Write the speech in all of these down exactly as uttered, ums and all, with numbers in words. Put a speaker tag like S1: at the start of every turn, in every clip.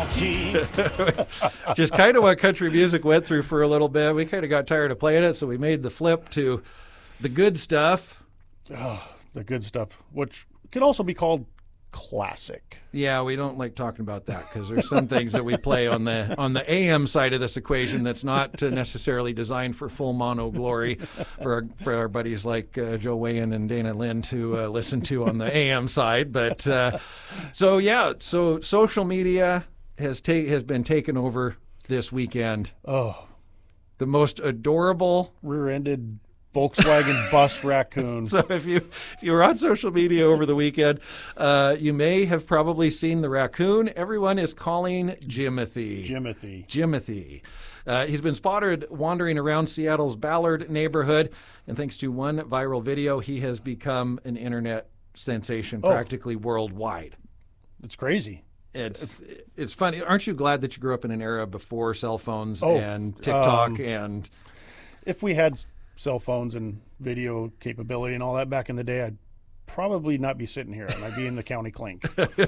S1: cheeks.
S2: Just kind of what country music went through for a little bit. We kind of got tired of playing it, so we made the flip to the good stuff.
S3: Oh, the good stuff, which could also be called classic.
S2: Yeah, we don't like talking about that because there's some things that we play on the on the A M side of this equation that's not uh, necessarily designed for full mono glory for our, for our buddies like uh, Joe Wayan and Dana Lynn to uh, listen to on the A M side. But uh, so yeah, so social media has ta- has been taken over this weekend.
S3: Oh,
S2: the most adorable
S3: rear-ended Volkswagen bus raccoon.
S2: So if you if you were on social media over the weekend, uh, you may have probably seen the raccoon everyone is calling Jimothy.
S3: Jimothy.
S2: Jimothy. Uh, he's been spotted wandering around Seattle's Ballard neighborhood, and thanks to one viral video, he has become an internet sensation
S3: Oh.
S2: practically worldwide.
S3: It's crazy.
S2: It's it's funny. Aren't you glad that you grew up in an era before cell phones
S3: Oh,
S2: and TikTok
S3: um,
S2: and
S3: If we had cell phones and video capability and all that back in the day, I'd probably not be sitting here, and I'd be in the county clink.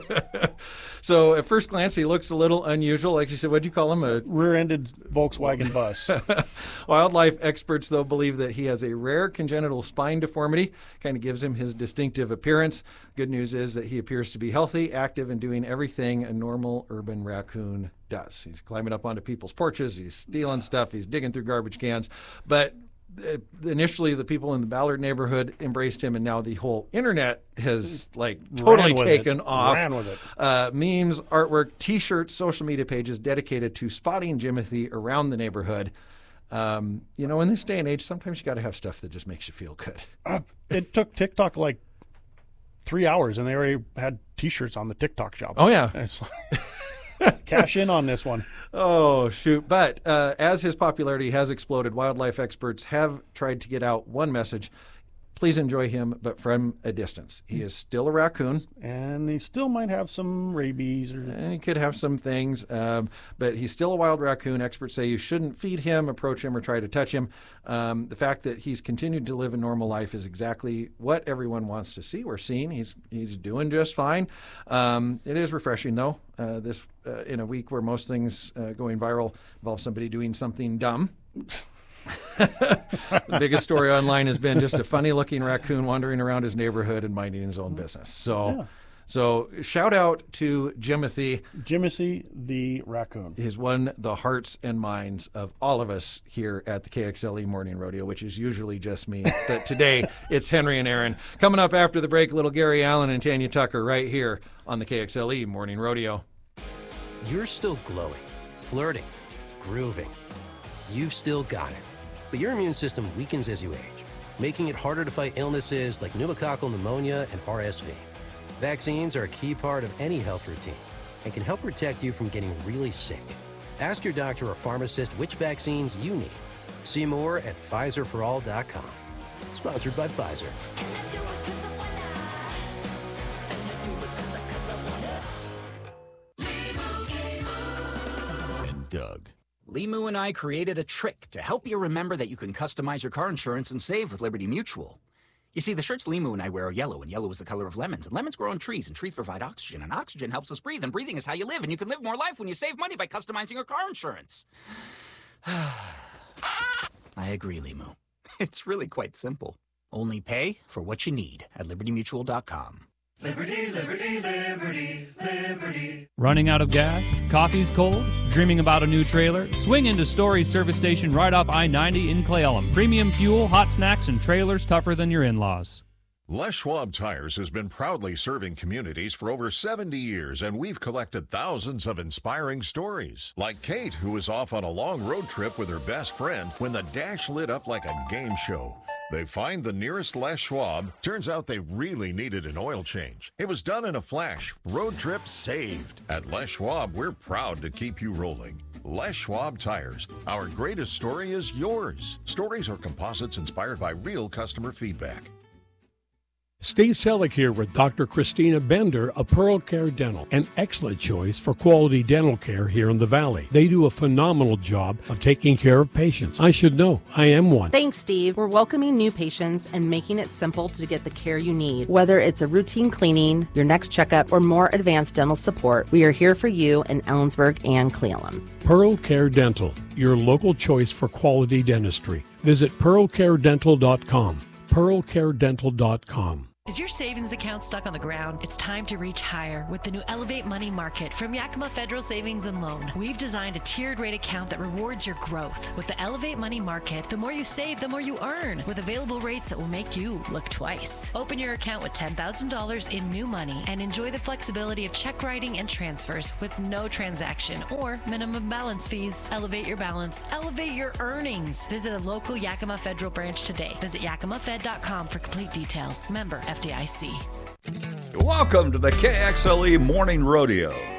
S2: So at first glance, he looks a little unusual. Like you said, what'd you call him? A
S3: Rear-ended Volkswagen bus.
S2: Wildlife experts, though, believe that he has a rare congenital spine deformity, kind of gives him his distinctive appearance. Good news is that he appears to be healthy, active, and doing everything a normal urban raccoon does. He's climbing up onto people's porches, he's stealing stuff, he's digging through garbage cans. But uh, initially, the people in the Ballard neighborhood embraced him, and now the whole internet has like totally
S3: Ran with
S2: taken
S3: it.
S2: off.
S3: Ran with it.
S2: Uh, memes, artwork, T-shirts, social media pages dedicated to spotting Jimothy around the neighborhood. Um, you know, in this day and age, sometimes you got to have stuff that just makes you feel good.
S3: Uh, it took TikTok like three hours, and they already had T-shirts on the TikTok shop.
S2: Oh, yeah.
S3: It's like, cash in on this one.
S2: Oh, shoot. But uh, as his popularity has exploded, wildlife experts have tried to get out one message. Please enjoy him, but from a distance. He is still a raccoon.
S3: And he still might have some rabies. Or
S2: And he could have some things, um, but he's still a wild raccoon. Experts say you shouldn't feed him, approach him, or try to touch him. Um, the fact that he's continued to live a normal life is exactly what everyone wants to see. We're seeing he's he's doing just fine. Um, it is refreshing, though, uh, this uh, in a week where most things uh, going viral involve somebody doing something dumb. The biggest story online has been just a funny-looking raccoon wandering around his neighborhood and minding his own business. So,
S3: Yeah.
S2: so shout out to Jimothy.
S3: Jimothy the raccoon.
S2: He's won the hearts and minds of all of us here at the K X L E Morning Rodeo, which is usually just me. But today, it's Henry and Aaron. Coming up after the break, little Gary Allen and Tanya Tucker right here on the K X L E Morning Rodeo.
S4: You're still glowing, flirting, grooving. You've still got it. But your immune system weakens as you age, making it harder to fight illnesses like pneumococcal pneumonia and R S V. Vaccines are a key part of any health routine and can help protect you from getting really sick. Ask your doctor or pharmacist which vaccines you need. See more at Pfizer for all dot com. Sponsored by Pfizer.
S1: And Doug.
S5: Limu and I created a trick to help you remember that you can customize your car insurance and save with Liberty Mutual. You see, the shirts Limu and I wear are yellow, and yellow is the color of lemons, and lemons grow on trees, and trees provide oxygen, and oxygen helps us breathe, and breathing is how you live, and you can live more life when you save money by customizing your car insurance. I agree, Limu. It's really quite simple. Only pay for what you need at liberty mutual dot com.
S6: Liberty, liberty, liberty, liberty.
S7: Running out of gas? Coffee's cold? Dreaming about a new trailer? Swing into Story's service station right off I ninety in Cle Elum. Premium fuel, hot snacks, and trailers tougher than your in-laws.
S8: Les Schwab Tires has been proudly serving communities for over seventy years, and we've collected thousands of inspiring stories. Like Kate, who was off on a long road trip with her best friend when the dash lit up like a game show. They find the nearest Les Schwab. Turns out they really needed an oil change. It was done in a flash. Road trip saved. At Les Schwab, we're proud to keep you rolling. Les Schwab Tires. Our greatest story is yours. Stories are composites inspired by real customer feedback.
S1: Steve Selleck here with Doctor Christina Bender of Pearl Care Dental, an excellent choice for quality dental care here in the Valley. They do a phenomenal job of taking care of patients. I should know. I am one.
S9: Thanks, Steve. We're welcoming new patients and making it simple to get the care you need. Whether it's a routine cleaning, your next checkup, or more advanced dental support, we are here for you in Ellensburg and Cle Elum.
S1: Pearl Care Dental, your local choice for quality dentistry. Visit pearl care dental dot com. pearl care dental dot com.
S10: Is your savings account stuck on the ground? It's time to reach higher with the new Elevate Money Market from Yakima Federal Savings and Loan. We've designed a tiered rate account that rewards your growth. With the Elevate Money Market, the more you save, the more you earn, with available rates that will make you look twice. Open your account with ten thousand dollars in new money and enjoy the flexibility of check writing and transfers with no transaction or minimum balance fees. Elevate your balance. Elevate your earnings. Visit a local Yakima Federal branch today. Visit yakima fed dot com for complete details. Member F D I C.
S11: Welcome to the K X L E Morning Rodeo.